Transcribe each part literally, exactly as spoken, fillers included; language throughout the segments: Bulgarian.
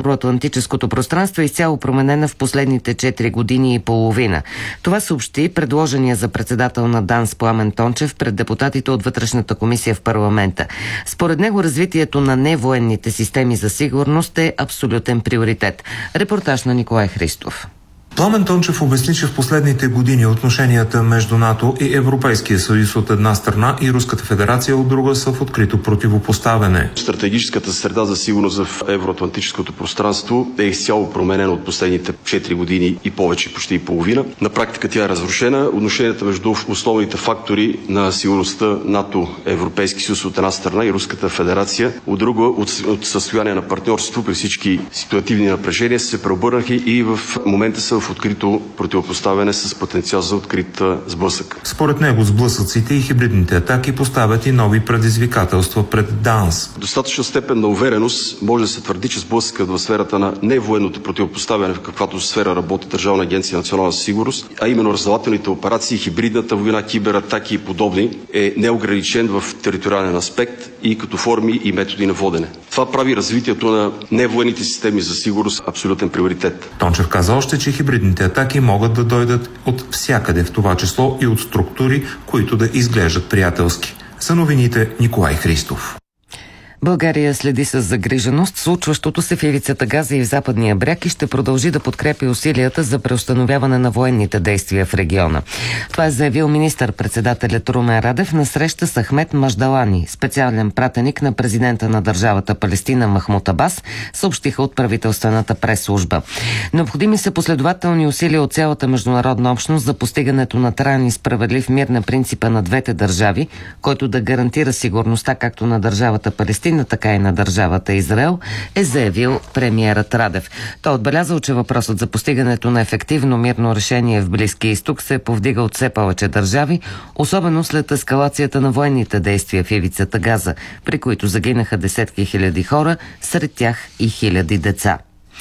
евроатлантическото пространство е изцяло променена в последните четири години и половина. Това съобщи предложения за председател на ДАНС Пламен Тончев пред депутатите от Вътрешната комисия в парламента. Според него развитието на невоенните системи за сигурност е абсолютен приоритет. Репортаж на Николай Христов. Пламен Тончев обясни, че в последните години отношенията между НАТО и Европейския съюз от една страна и Руската федерация от друга са в открито противопоставяне. Стратегическата среда за сигурност в евроатлантическото пространство е изцяло променена от последните четири години и повече, почти и половина. На практика тя е разрушена. Отношенията между основните фактори на сигурността НАТО, Европейски съюз от една страна и Руската федерация от друга, от, от състояние на партньорство при всички ситуативни напрежения се преобърнаха и в момента са в открито противопоставяне с потенциал за открит сблъсък. Според него сблъсъците и хибридните атаки поставят и нови предизвикателства пред ДАНС. В достатъчна степен на увереност може да се твърди, че сблъсъкът в сферата на невоенното противопоставяне, в каквато сфера работи Държавна агенция национална сигурност, а именно разузнавателните операции, хибридната война, кибератаки и подобни, е неограничен в териториален аспект и като форми и методи на водене. Това прави развитието на невоенните системи за сигурност абсолютен приоритет. Тончев каза още, че хибридните атаки могат да дойдат от всякъде, в това число и от структури, които да изглеждат приятелски. За новините Николай Христов. България следи с загриженост случващото се в ивицата Газа и в Западния бряг и ще продължи да подкрепи усилията за преустановяване на военните действия в региона. Това е заявил министър-председателят Румен Радев на среща с Ахмед Маждалани, специален пратеник на президента на държавата Палестина Махмуд Абас, съобщиха от правителствената прес-служба. Необходими са последователни усилия от цялата международна общност за постигането на траен и справедлив мир на принципа на двете държави, който да гарантира сигурността както на държавата Палестина, така и на държавата Израел, е заявил премиерът Радев. Той отбелязал, че въпросът за постигането на ефективно мирно решение в Близкия изток се повдига от все повече държави, особено след ескалацията на военните действия в ивицата Газа, при които загинаха десетки хиляди хора, сред тях и хиляди деца.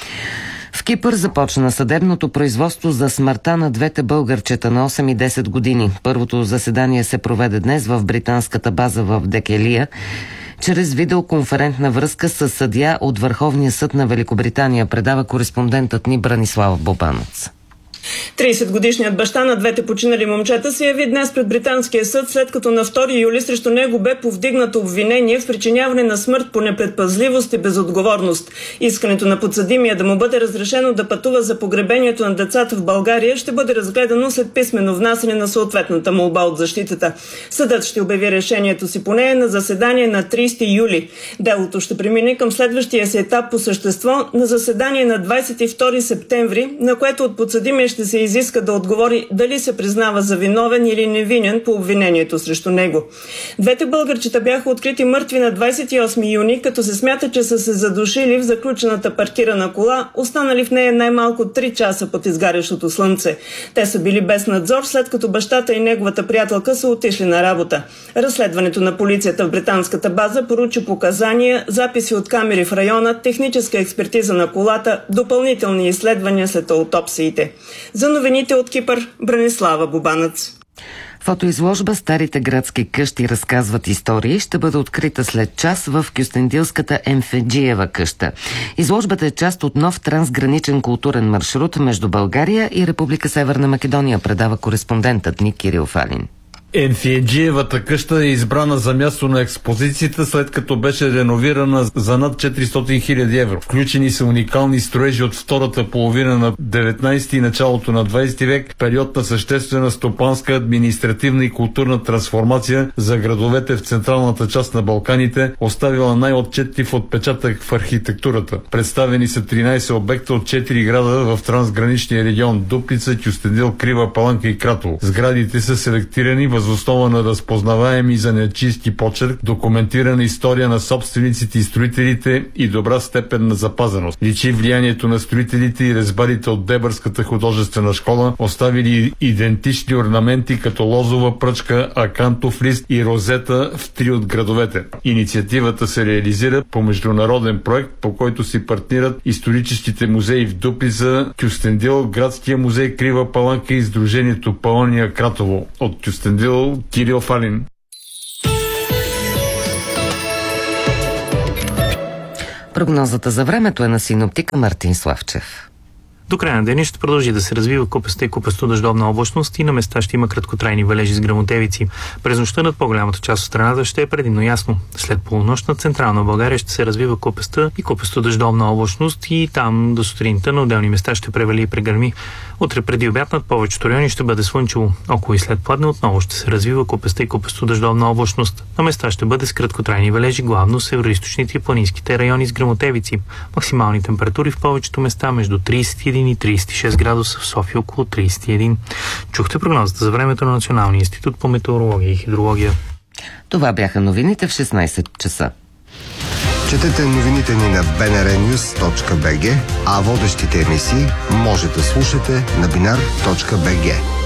В Кипър започна съдебното производство за смъртта на двете българчета на осем и десет години. Първото заседание се проведе днес в британската база в Декелия, чрез видеоконферентна връзка с съдия от Върховния съд на Великобритания, предава кореспондентът ни Бранислав Бобанец. тридесетгодишният баща на двете починали момчета се яви днес пред британския съд, след като на втори юли срещу него бе повдигнато обвинение в причиняване на смърт по непредпазливост и безотговорност. Искането на подсъдимия да му бъде разрешено да пътува за погребението на децата в България ще бъде разгледано след писмено внасяне на съответната молба от защитата. Съдът ще обяви решението си по нея на заседание на тридесети юли. Делото ще премине към следващия си етап по същество на заседание на двадесет и втори септември, на което от подсъдимия ще се изиска да отговори дали се признава за виновен или невинен по обвинението срещу него. Двете българчета бяха открити мъртви на двадесет и осми юни, като се смята, че са се задушили в заключената паркирана кола, останали в нея най-малко три часа под изгарящото слънце. Те са били без надзор, след като бащата и неговата приятелка са отишли на работа. Разследването на полицията в британската база поручи показания, записи от камери в района, техническа експертиза на колата, допълнителни изследвания след аутопсиите. За новините от Кипър, Бранислава Бобанец. Фотоизложба «Старите градски къщи разказват истории» ще бъде открита след час в Кюстендилската Емфеджиева къща. Изложбата е част от нов трансграничен културен маршрут между България и Република Северна Македония, предава кореспондентът ни Кирил Фалин. Емфеджиевата къща е избрана за място на експозицията, след като беше реновирана за над четиристотин хиляди евро. Включени са уникални строежи от втората половина на деветнадесети и началото на двадесети век, период на съществена стопанска, административна и културна трансформация за градовете в централната част на Балканите, оставила най-отчетлив отпечатък в архитектурата. Представени са тринадесет обекта от четири града в трансграничния регион Дупница, Кюстендил, Крива Паланка и Кратово. Сградите са селектирани въз основа на разпознаваем и занечийски почерк, документирана история на собствениците и строителите и добра степен на запазеност. Личи влиянието на строителите и резбарите от Дебърската художествена школа, оставили идентични орнаменти като лозова пръчка, акантов лист и розета в три от градовете. Инициативата се реализира по международен проект, по който си партнират историческите музеи в Дупница, Кюстендил, Градския музей Крива Паланка и Сдружението Палония Кратово. От Кюстендил Кирил Фалин. Прогнозата за времето е на синоптика Мартин Славчев. До края на деня ще продължи да се развива купеста и купесто дъждовна облачност и на места ще има краткотрайни валежи с гръмотевици. През нощта над по-голямата част от страната ще е предимно ясно. След полунощ над централна България ще се развива купеста и купесто дъждовна облачност и там до сутринта на отделни места ще превали и прегърми. Утре преди обяд над повечето райони ще бъде слънчево. Около и след пладне отново ще се развива купеста и купесто дъждовна облачност. На места ще бъде с краткотрайни валежи, главно в североизточните и планинските райони с гръмотевици. Максимални температури в повечето места между трийсет и един и трийсет и шест градуса, в София около трийсет и един. Чухте прогнозата за времето на Националния институт по метеорология и хидрология. Това бяха новините в шестнайсет часа. Четете новините ни на би ен ар нюз точка би джи, а водещите емисии може да слушате на бинар точка би джи.